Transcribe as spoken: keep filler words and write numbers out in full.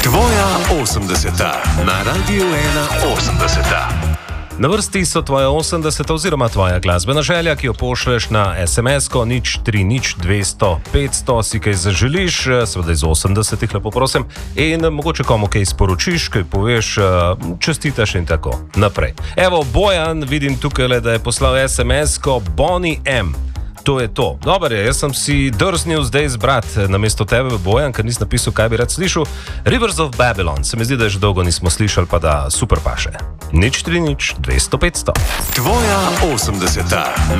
Tvoja osemdeseta na Radiu ena osemdeseta. Na vrsti so tvoja osemdeseta oziroma tvoja glasbena želja, ki jo pošleš na es em es-ko nič tri nič dvesto petsto, si kaj zaželiš, seveda iz osemdesetih, lepo prosim, in mogoče komu kaj sporočiš, kaj poveš, čestitaš in tako naprej. Evo, Bojan, vidim tukaj, da je poslal es em es-ko Bonnie M. To je to. Dobar je, jaz sem si drznil zdaj izbrati namesto tebe, Bojan, ker nisem napisal, kaj bi rad slišal. Rivers of Babylon. Se mi zdi, da že dolgo nismo slišali, pa da super paše. nič tri nič dvesto petsto. Tvoja osemdeseta.